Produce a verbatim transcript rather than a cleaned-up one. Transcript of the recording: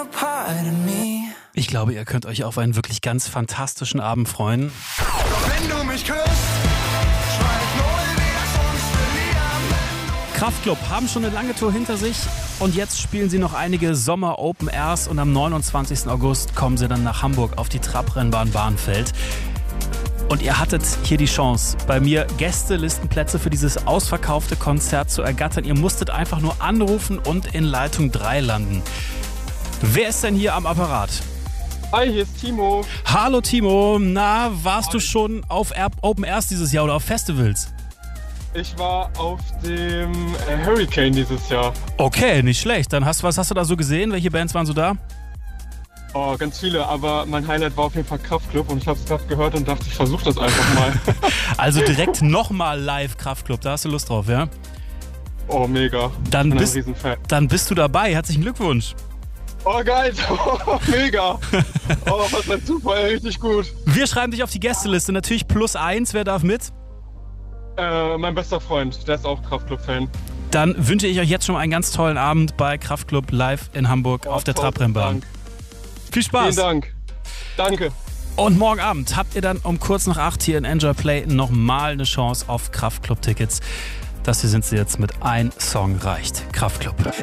Ich glaube, ihr könnt euch auf einen wirklich ganz fantastischen Abend freuen. Doch wenn du mich küsst, schweig null, wie das uns verlieren. Kraftklub haben schon eine lange Tour hinter sich und jetzt spielen sie noch einige Sommer-Open Airs und am neunundzwanzigsten August kommen sie dann nach Hamburg auf die Trabrennbahn Bahnfeld. Und ihr hattet hier die Chance, bei mir Gästelistenplätze für dieses ausverkaufte Konzert zu ergattern. Ihr musstet einfach nur anrufen und in Leitung drei landen. Wer ist denn hier am Apparat? Hi, hier ist Timo. Hallo Timo, na, warst Hi. du schon auf Open Airs dieses Jahr oder auf Festivals? Ich war auf dem äh, Hurricane dieses Jahr. Okay, nicht schlecht. Dann hast, was hast du da so gesehen? Welche Bands waren so da? Oh, ganz viele, aber mein Highlight war auf jeden Fall Kraftklub und ich habe es gerade gehört und dachte, ich versuche das einfach mal. Also direkt nochmal live Kraftklub, da hast du Lust drauf, ja? Oh, mega. Dann ich bin bist, ein Riesenfan. Dann bist du dabei. Herzlichen Glückwunsch. Oh, geil. Oh, mega. Oh, was ein Zufall. Richtig gut. Wir schreiben dich auf die Gästeliste. Natürlich plus eins. Wer darf mit? Äh, mein bester Freund. Der ist auch Kraftklub-Fan. Dann wünsche ich euch jetzt schon mal einen ganz tollen Abend bei Kraftklub live in Hamburg oh, auf der Trabrennbahn. Viel Spaß. Vielen Dank. Danke. Und morgen Abend habt ihr dann um kurz nach acht hier in Enjoy Play nochmal eine Chance auf Kraftklub-Tickets. Das hier sind sie jetzt mit ein Song reicht. Kraftklub.